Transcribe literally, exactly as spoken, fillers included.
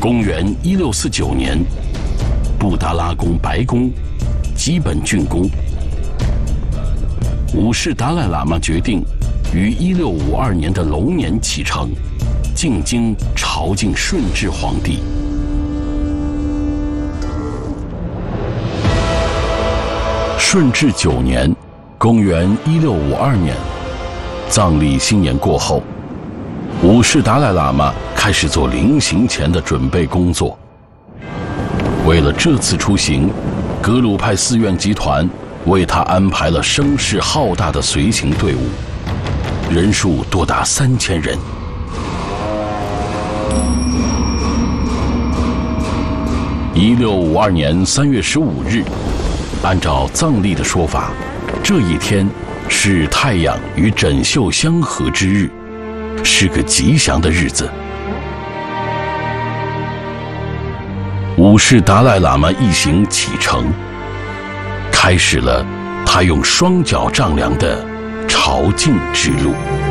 公元一六四九年，布达拉宫白宫基本竣工。五世达赖喇嘛决定于一六五二年的龙年启程，进京朝觐顺治皇帝。顺治九年，公元一六五二年，藏历新年过后，五世达赖喇嘛开始做临行前的准备工作。为了这次出行，格鲁派寺院集团为他安排了声势浩大的随行队伍，人数多达三千人。一六五二年三月十五日，按照藏历的说法，这一天是太阳与枕袖相合之日，是个吉祥的日子。五世达赖喇嘛一行启程，开始了他用双脚丈量的朝觐之路。